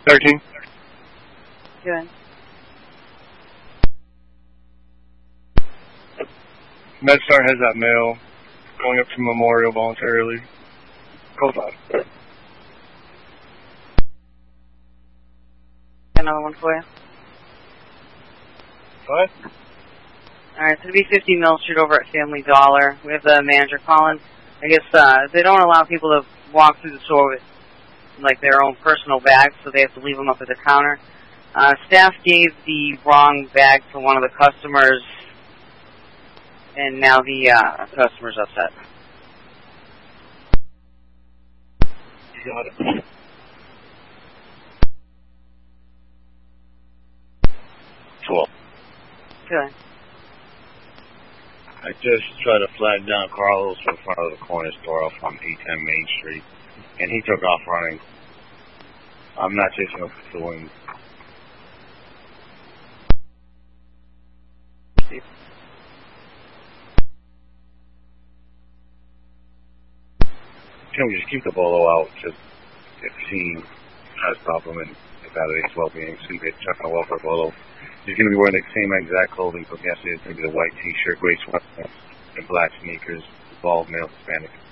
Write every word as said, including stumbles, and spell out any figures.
thirteen. Good. MedStar has that mail going up to Memorial voluntarily. Code five. Another one for you. What? Alright, it's going to be fifty Mill Street over at Family Dollar. We have the manager calling. I guess uh, they don't allow people to walk through the store with like their own personal bags, so they have to leave them up at the counter. Uh, staff gave the wrong bag to one of the customers, and now the uh, customer's upset. Got it. twelve. Good. I just tried to flag down Carlos in front of the corner store off on eight ten Main Street, and he took off running. I'm not chasing him for the wings. Can we just keep the bolo out? Just if he has a problem and if Saturday's well-being, so you get Chuck and Welfare bolo. He's going to be wearing the same exact clothing from yesterday. It's going to be the white t-shirt, gray sweatpants, and black sneakers, bald male Hispanic.